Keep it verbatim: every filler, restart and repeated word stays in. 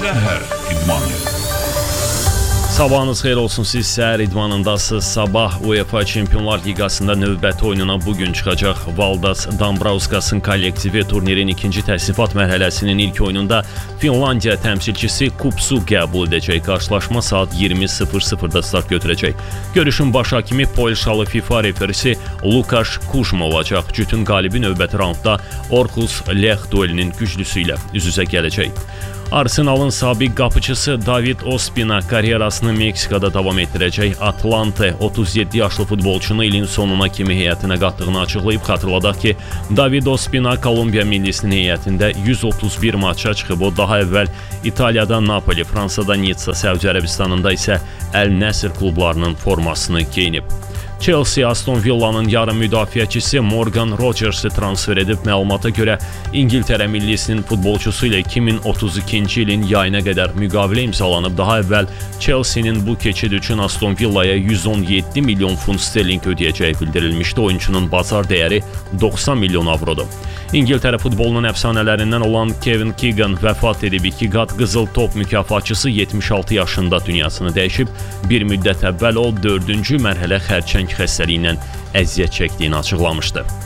Səhər İdmanı. Sabahınız xeyir olsun, siz səhər idmanındasınız. Sabah UEFA Çempionlar Liqasında növbəti oyununa bugün çıxacaq. Valdas Dambrauskas kollektivi turnirin ikinci təsnifat mərhələsinin ilk oyununda Finlandiya təmsilçisi Kupsu qəbul edəcək. Qarşılaşma saat iyirmi sıfır sıfırda start götürəcək. Görüşün baş hakimi Polşalı FIFA referisi Lukasz Kuzma olacaq. Cütün qalibi növbəti raundda Orhus Lech duelinin güclüsü ilə üz-üzə gələcək. Arsenalın sabiq qapıcısı David Ospina karyerasını Meksikada davam etdirəcək. Atlante otuz yeddi yaşlı futbolçunu ilin sonuna kimi heyətinə qatdığını açıqlayıb. Xatırladaq ki, David Ospina Kolumbiya millisinin heyətində yüz otuz bir maça çıxıb. O daha əvvəl İtaliyada Napoli, Fransada Nitsa, Səudiyyə Ərəbistanında isə Əl-Nəsr klublarının formasını geyinib. Chelsea Aston Villa'nın yarım müdafiəçisi Morgan Rogers'ı transfer edib. Məlumata görə İngiltərə millisinin futbolçusu ilə iki min otuz ikinci ilin yayına qədər müqavilə imzalanıb. Daha əvvəl Chelsea'nin bu keçid üçün Aston Villa'ya yüz on yeddi milyon funt sterling ödəyəcəyi bildirilmişdi. Oyunçunun bazar dəyəri doxsan milyon avrodur. İngiltərə futbolunun əfsanələrindən olan Kevin Keegan vəfat edib. İki qat qızıl top mükafatçısı yetmiş altı yaşında dünyasını dəyişib. Bir müddət əvvəl o dördüncü mərhələ xərçəng xəstəliyindən əziyyət çəkdiyini açıqlamışdı.